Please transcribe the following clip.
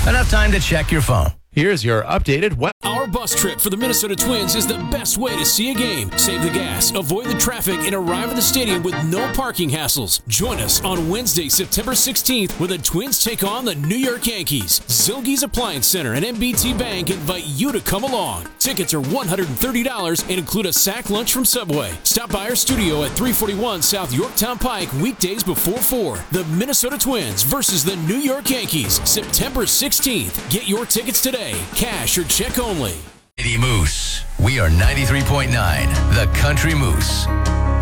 Enough time to check your phone. Here's your updated Our bus trip for the Minnesota Twins is the best way to see a game. Save the gas, avoid the traffic, and arrive at the stadium with no parking hassles. Join us on Wednesday, September 16th, when the Twins take on the New York Yankees. Zilgi's Appliance Center and MBT Bank invite you to come along. Tickets are $130 and include a sack lunch from Subway. Stop by our studio at 341 South Yorktown Pike weekdays before 4. The Minnesota Twins versus the New York Yankees, September 16th. Get your tickets today. Cash or check only. Moose. We are 93.9, the Country Moose.